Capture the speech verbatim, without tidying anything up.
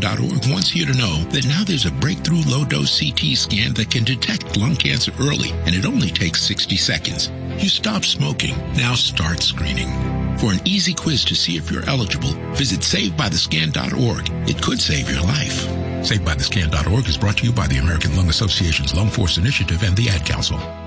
dot org wants you to know that now there's a breakthrough low-dose C T scan that can detect lung cancer early, and it only takes sixty seconds. You stop smoking. Now start screening. For an easy quiz to see if you're eligible, visit save by the scan dot org. It could save your life. save by the scan dot org is brought to you by the American Lung Association's Lung Force Initiative and the Ad Council.